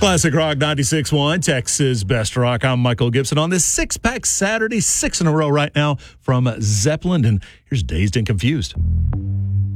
Classic Rock 96.1, Texas Best Rock. I'm Michael Gibson on this six-pack Saturday, 6 in a row right now from Zeppelin. And here's Dazed and Confused.